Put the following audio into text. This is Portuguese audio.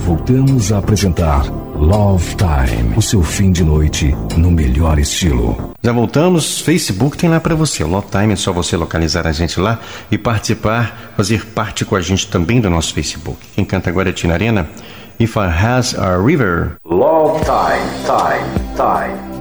Voltamos a apresentar Love Time, o seu fim de noite no melhor estilo. Já voltamos, Facebook tem lá pra você, o Love Time, é só você localizar a gente lá e participar, fazer parte com a gente também do nosso Facebook. Quem canta agora é Tina Arena, If I Has a River. Love Time, time, time.